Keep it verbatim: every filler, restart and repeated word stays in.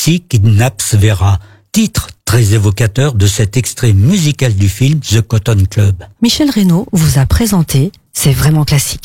She Kidnaps Vera, titre très évocateur de cet extrait musical du film The Cotton Club. Michel Reynaud vous a présenté C'est vraiment classique.